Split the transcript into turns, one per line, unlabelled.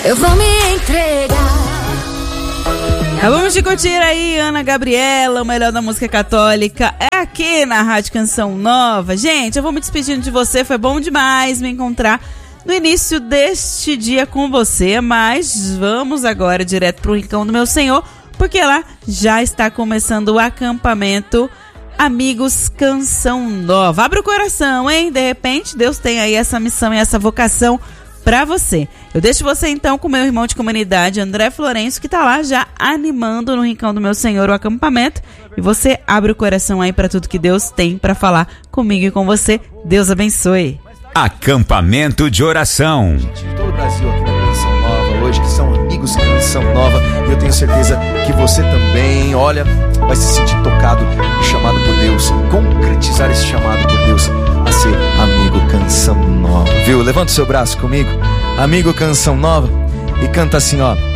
eu vou me entregar.
Vamos de curtir aí, Ana Gabriela, o melhor da música católica. É aqui na Rádio Canção Nova. Gente, eu vou me despedindo de você. Foi bom demais me encontrar no início deste dia com você. Mas vamos agora direto pro Rincão do Meu Senhor, porque lá já está começando o acampamento Amigos Canção Nova. Abre o coração, hein? De repente, Deus tem aí essa missão e essa vocação pra você. Eu deixo você então com meu irmão de comunidade, André Florencio, que tá lá já animando no Rincão do Meu Senhor o acampamento. E você abre o coração aí pra tudo que Deus tem pra falar comigo e com você. Deus abençoe.
Acampamento de oração.
De todo o Brasil aqui na Canção Nova hoje, que são Amigos Canção Nova. E eu tenho certeza que você também, olha, vai se sentir tocado e chamado por Deus, concretizar esse chamado por Deus a ser Amigo Canção Nova, viu? Levanta o seu braço comigo, Amigo Canção Nova, e canta assim, ó.